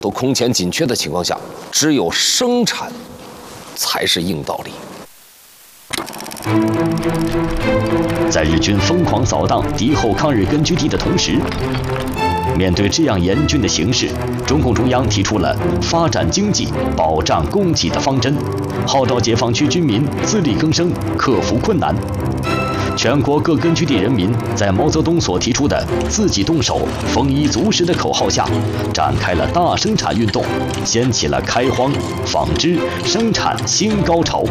都空前紧缺的情况下，只有生产才是硬道理。 在日军疯狂扫荡敌后抗日根据地的同时，面对这样严峻的形势，中共中央提出了发展经济、保障供给的方针，号召解放区军民自力更生，克服困难。全国各根据地人民在毛泽东所提出的“自己动手，丰衣足食”的口号下，展开了大生产运动，掀起了开荒、纺织、生产新高潮。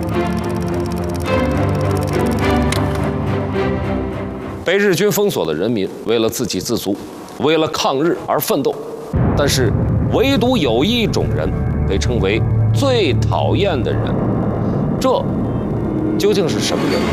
被日军封锁的人民为了自给自足，为了抗日而奋斗，但是唯独有一种人被称为最讨厌的人，这究竟是什么人？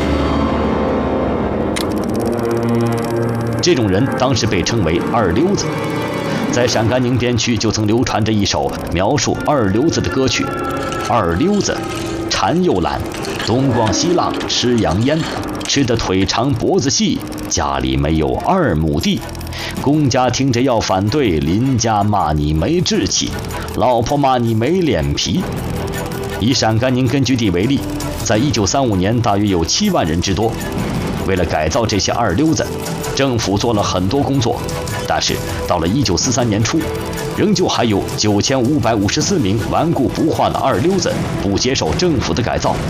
这种人当时被称为二流子，在陕甘宁边区就曾流传着一首描述二流子的歌曲：二流子，馋又懒，东逛西浪吃洋烟，吃得腿长脖子细，家里没有2亩地，公家听着要反对，邻家骂你没志气，老婆骂你没脸皮。以陕甘宁根据地为例，在1935年大约有7万人之多。为了改造这些二流子，政府做了很多工作，但是到了1943年初，仍旧还有9554名顽固不化的二流子不接受政府的改造。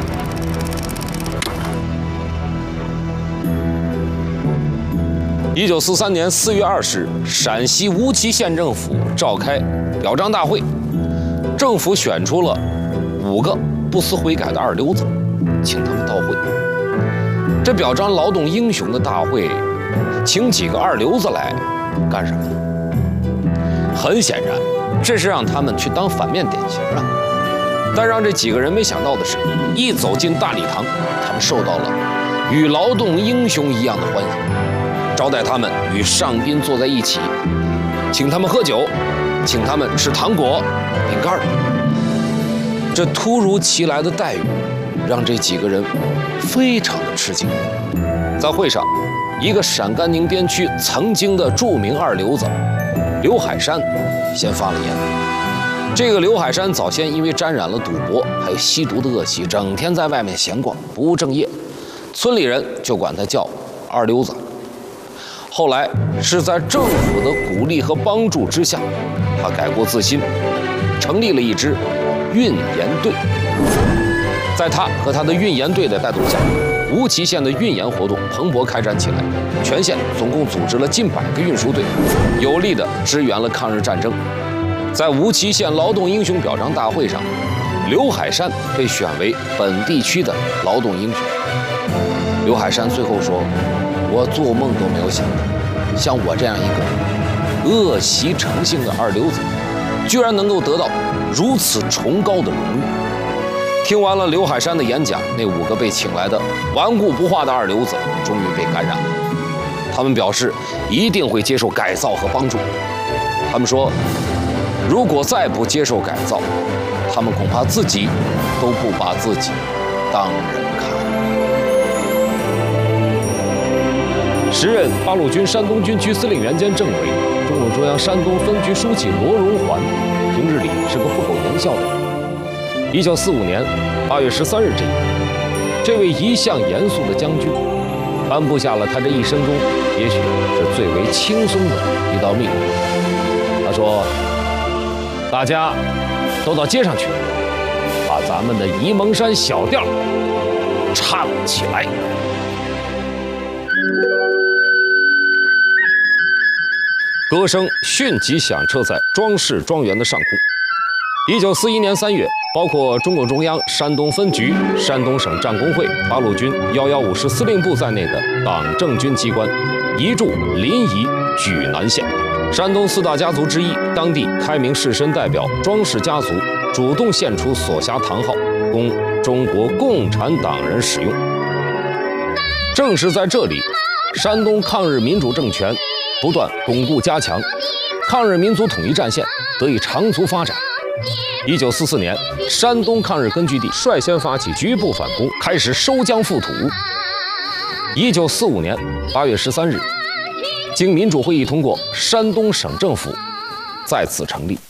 1943年4月20日，陕西无锡县政府召开表彰大会，政府选出了5个不思悔改的二流子，请他们到会。这表彰劳动英雄的大会，请几个二流子来干什么呢？很显然，这是让他们去当反面典型啊！但让这几个人没想到的是，一走进大礼堂，他们受到了与劳动英雄一样的欢迎，招待他们与上宾坐在一起，请他们喝酒，请他们吃糖果、饼干。这突如其来的待遇，让这几个人非常的吃惊。在会上，一个陕甘宁边区曾经的著名二流子刘海山先发了言。这个刘海山早先因为沾染了赌博还有吸毒的恶习，整天在外面闲逛，不务正业，村里人就管他叫二流子。后来是在政府的鼓励和帮助之下，他改过自新，成立了一支运盐队。在他和他的运盐队的带动下，无锡县的运盐活动蓬勃开展起来，全县总共组织了近100个运输队，有力地支援了抗日战争。在无锡县劳动英雄表彰大会上，刘海山被选为本地区的劳动英雄。刘海山最后说：“我做梦都没有想到，像我这样一个恶习成性的二流子，居然能够得到如此崇高的荣誉。”听完了刘海山的演讲，那5个被请来的顽固不化的二流子终于被感染了。他们表示一定会接受改造和帮助。他们说，如果再不接受改造，他们恐怕自己都不把自己当人看。时任八路军山东军区司令员兼政委、中共中央山东分局书记罗荣桓，平日里是个不苟言笑的人。1945年8月13日这一天，这位一向严肃的将军颁布下了他这一生中也许是最为轻松的一道命令。他说：“大家都到街上去，把咱们的沂蒙山小调唱起来。”歌声迅疾响彻在庄氏庄园的上空。1941年3月，包括中共中央山东分局、山东省战工会、八路军115师司令部在内的党政军机关移驻临沂莒南县。山东4大家族之一，当地开明士绅代表庄氏家族主动献出所辖堂号，供中国共产党人使用。正是在这里，山东抗日民主政权不断巩固加强，抗日民族统一战线得以长足发展。1944年，山东抗日根据地率先发起局部反攻，开始收疆复土。1945年8月13日，经民主会议通过，山东省政府再次成立。